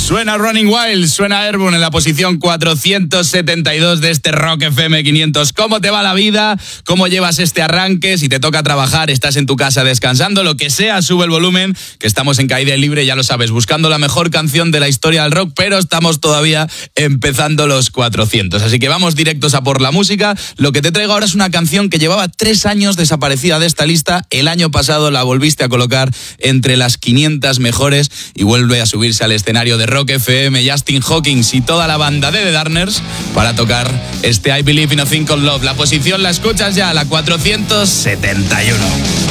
Suena Running Wild, suena Airborne en la posición 472 de este Rock FM 500. ¿Cómo te va la vida? ¿Cómo llevas este arranque? Si te toca trabajar, estás en tu casa descansando, lo que sea, sube el volumen, que estamos en caída libre, ya lo sabes, buscando la mejor canción de la historia del rock, pero estamos todavía empezando los 400. Así que vamos directos a por la música. Lo que te traigo ahora es una canción que llevaba 3 años desaparecida de esta lista. El año pasado la volviste a colocar entre las 500 mejores y vuelve a subirse al escenario de Rock FM, Justin Hawkins y toda la banda de The Darkners para tocar este I Believe in a Thing Called Love. La posición la escuchas ya, la 471.